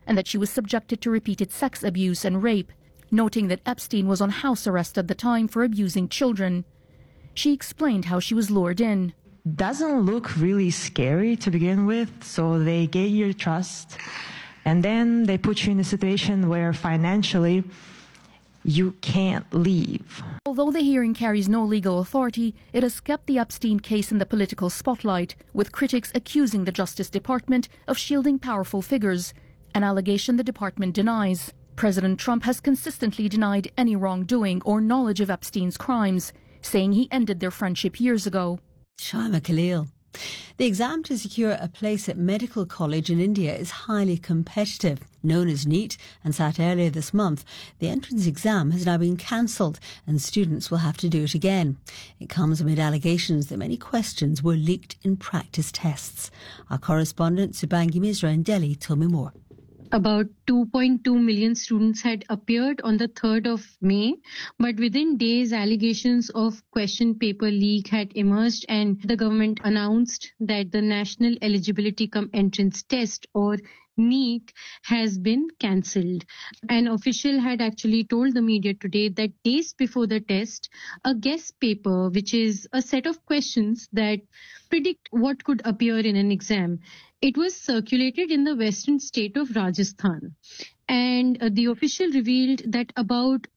and that she was subjected to repeated sex abuse and rape, noting that Epstein was on house arrest at the time for abusing children. She explained how she was lured in. Doesn't look really scary to begin with, so they get your trust, and then they put you in a situation where financially you can't leave. Although the hearing carries no legal authority, it has kept the Epstein case in the political spotlight, with critics accusing the Justice Department of shielding powerful figures, an allegation the department denies. President Trump has consistently denied any wrongdoing or knowledge of Epstein's crimes, saying he ended their friendship years ago. Shaima Khalil. The exam to secure a place at medical college in India is highly competitive. Known as NEET and sat earlier this month, the entrance exam has now been cancelled and students will have to do it again. It comes amid allegations that many questions were leaked in practice tests. Our correspondent Subangi Misra in Delhi told me more. About 2.2 million students had appeared on the 3rd of May, but within days, allegations of question paper leak had emerged and the government announced that the National Eligibility Cum Entrance Test, or NEET, has been cancelled. An official had actually told the media today that days before the test, a guest paper, which is a set of questions that predict what could appear in an exam, it was circulated in the western state of Rajasthan. And the official revealed that about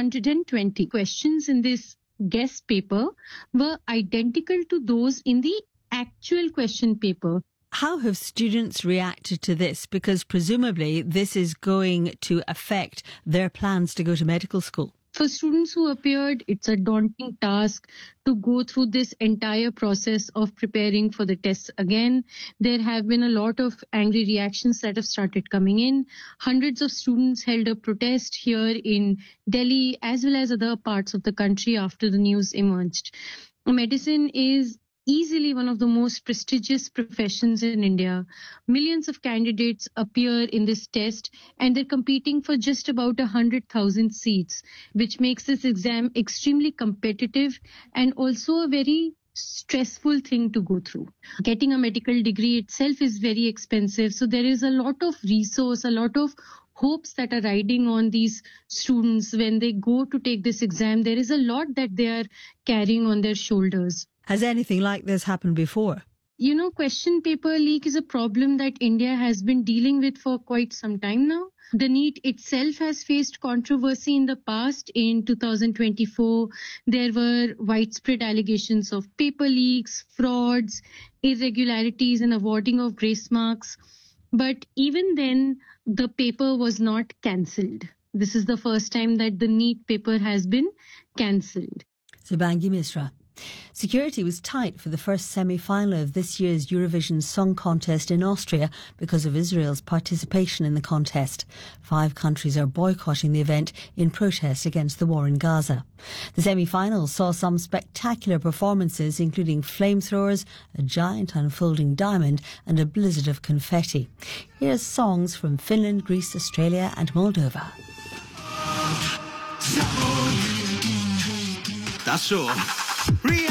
120 questions in this guest paper were identical to those in the actual question paper. How have students reacted to this? Because presumably this is going to affect their plans to go to medical school. For students who appeared, it's a daunting task to go through this entire process of preparing for the tests again. There have been a lot of angry reactions that have started coming in. Hundreds of students held a protest here in Delhi as well as other parts of the country after the news emerged. Medicine is easily one of the most prestigious professions in India. Millions of candidates appear in this test and they're competing for just about 100,000 seats, which makes this exam extremely competitive and also a very stressful thing to go through. Getting a medical degree itself is very expensive, so there is a lot of resource, a lot of hopes that are riding on these students when they go to take this exam. There is a lot that they are carrying on their shoulders. Has anything like this happened before? You know, question paper leak is a problem that India has been dealing with for quite some time now. The NEET itself has faced controversy in the past. In 2024, there were widespread allegations of paper leaks, frauds, irregularities in awarding of grace marks. But even then, the paper was not cancelled. This is the first time that the NEET paper has been cancelled. Subangi Misra. Security was tight for the first semi-final of this year's Eurovision Song Contest in Austria because of Israel's participation in the contest. 5 countries are boycotting the event in protest against the war in Gaza. The semi-finals saw some spectacular performances, including flamethrowers, a giant unfolding diamond and a blizzard of confetti. Here's songs from Finland, Greece, Australia and Moldova. That's all.